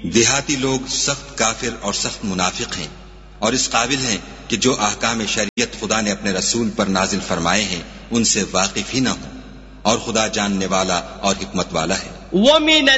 देहाती लोग सख्त काफिर और सख्त मुनाफिक हैं और इस काबिल हैं कि जो अहकाम शरीयत खुदा ने अपने रसूल पर नाजिल फरमाए हैं उनसे वाकिफ ही न हो, और खुदा जानने वाला और हिकमत वाला है।